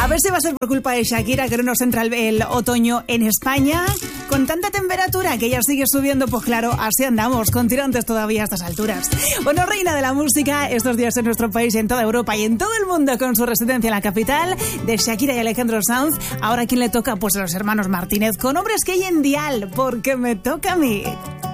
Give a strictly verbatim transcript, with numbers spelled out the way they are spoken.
A ver si va a ser por culpa de Shakira que no nos entra el, el otoño en España. Con tanta temperatura que ya sigue subiendo, pues claro, así andamos, con tirantes todavía a estas alturas. Bueno, reina de la música estos días en nuestro país, en toda Europa y en todo el mundo, con su residencia en la capital, de Shakira y Alejandro Sanz. Ahora, ¿a quién le toca? Pues a los hermanos Martínez, con Hombres que hay en Dial, porque me toca a mí.